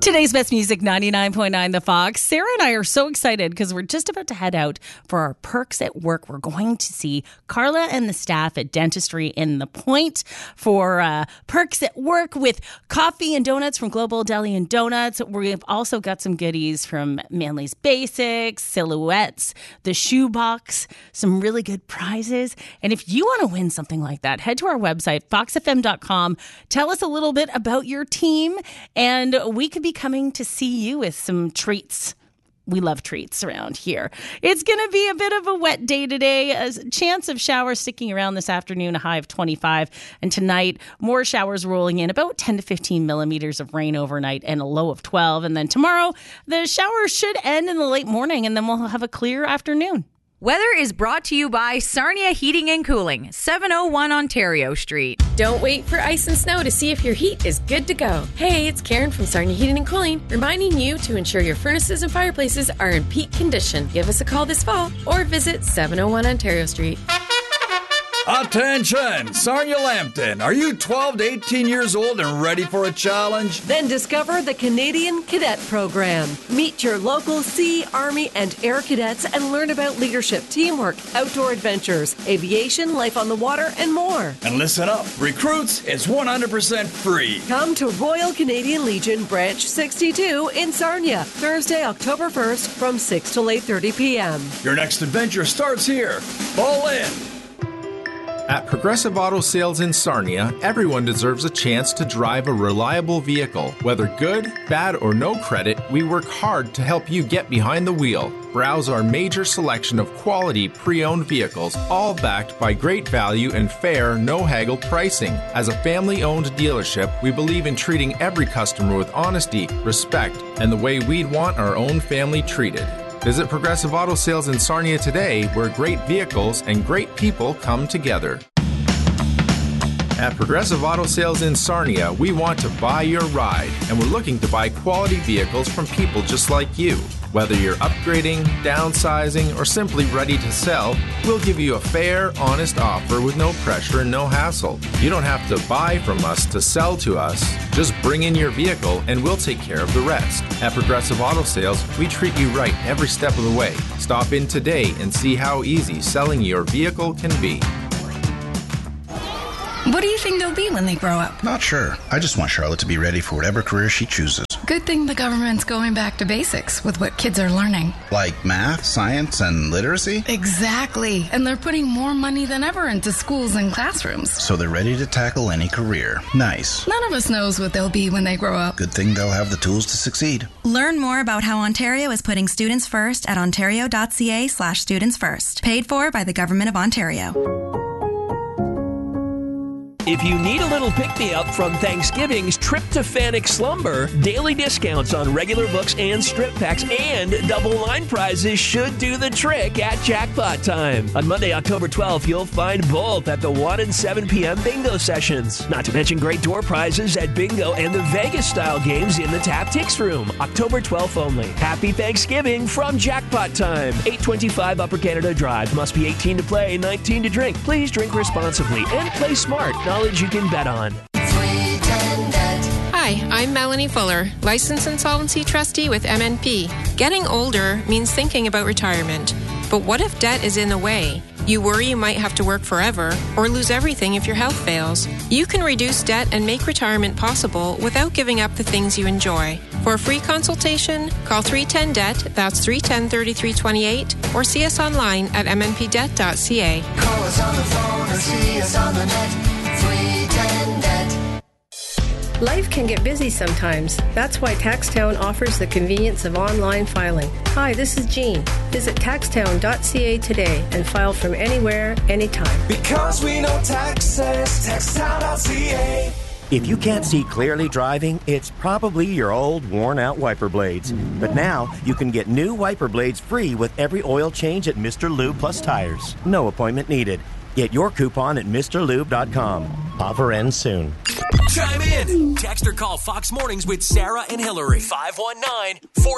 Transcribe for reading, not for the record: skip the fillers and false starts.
Today's best music, 99.9 The Fox. Sarah and I are so excited because we're just about to head out for our Perks at Work. We're going to see Carla and the staff at Dentistry in the Point for Perks at Work with coffee and donuts from Global Deli and Donuts. We've also got some goodies from Manly's Basics, Silhouettes, the Shoebox, some really good prizes. And if you want to win something like that, head to our website, foxfm.com. Tell us a little bit about your team, and we could be coming to see you with some treats. We love treats around here. It's going to be a bit of a wet day today. A chance of showers sticking around this afternoon, a high of 25. And tonight, more showers rolling in, about 10 to 15 millimeters of rain overnight and a low of 12. And then tomorrow, the showers should end in the late morning, and then we'll have a clear afternoon. Weather is brought to you by Sarnia Heating and Cooling, 701 Ontario Street. Don't wait for ice and snow to see if your heat is good to go. Hey, it's Karen from Sarnia Heating and Cooling, reminding you to ensure your furnaces and fireplaces are in peak condition. Give us a call this fall or visit 701 Ontario Street. Attention! Sarnia Lambton, are you 12 to 18 years old and ready for a challenge? Then discover the Canadian Cadet Program. Meet your local Sea, Army, and Air Cadets and learn about leadership, teamwork, outdoor adventures, aviation, life on the water, and more. And listen up, recruits, it's 100% free. Come to Royal Canadian Legion Branch 62 in Sarnia, Thursday, October 1st from 6 till 8:30 p.m. Your next adventure starts here. All in. At Progressive Auto Sales in Sarnia, everyone deserves a chance to drive a reliable vehicle. Whether good, bad, or no credit, we work hard to help you get behind the wheel. Browse our major selection of quality pre-owned vehicles, all backed by great value and fair, no-haggle pricing. As a family-owned dealership, we believe in treating every customer with honesty, respect, and the way we'd want our own family treated. Visit Progressive Auto Sales in Sarnia today, where great vehicles and great people come together. At Progressive Auto Sales in Sarnia, we want to buy your ride, and we're looking to buy quality vehicles from people just like you. Whether you're upgrading, downsizing, or simply ready to sell, we'll give you a fair, honest offer with no pressure and no hassle. You don't have to buy from us to sell to us. Just bring in your vehicle and we'll take care of the rest. At Progressive Auto Sales, we treat you right every step of the way. Stop in today and see how easy selling your vehicle can be. What do you think they'll be when they grow up? Not sure. I just want Charlotte to be ready for whatever career she chooses. Good thing the government's going back to basics with what kids are learning. Like math, science, and literacy? Exactly. And they're putting more money than ever into schools and classrooms. So they're ready to tackle any career. Nice. None of us knows what they'll be when they grow up. Good thing they'll have the tools to succeed. Learn more about how Ontario is putting students first at ontario.ca/students first. Paid for by the Government of Ontario. If you need a little pick-me-up from Thanksgiving's Tryptophanic Slumber, daily discounts on regular books and strip packs and double line prizes should do the trick at Jackpot Time. On Monday, October 12th, you'll find both at the 1 and 7 p.m. bingo sessions. Not to mention great door prizes at bingo and the Vegas-style games in the Tap-Tix Room. October 12th only. Happy Thanksgiving from Jackpot Time. 825 Upper Canada Drive. Must be 18 to play, 19 to drink. Please drink responsibly and play smart. Knowledge you can bet on. Hi, I'm Melanie Fuller, Licensed Insolvency Trustee with MNP. Getting older means thinking about retirement. But what if debt is in the way? You worry you might have to work forever or lose everything if your health fails. You can reduce debt and make retirement possible without giving up the things you enjoy. For a free consultation, call 310-DEBT, that's 310-3328, or see us online at mnpdebt.ca. Call us on the phone or see us on the net, 310-DEBT. Life can get busy sometimes. That's why TaxTown offers the convenience of online filing. Hi, this is Jean. Visit taxtown.ca today and file from anywhere, anytime. Because we know taxes, taxtown.ca. If you can't see clearly driving, it's probably your old, worn-out wiper blades. But now, you can get new wiper blades free with every oil change at Mr. Lube Plus Tires. No appointment needed. Get your coupon at MrLube.com. Offer ends soon. Chime in. Text or call Fox Mornings with Sarah and Hillary. 519-4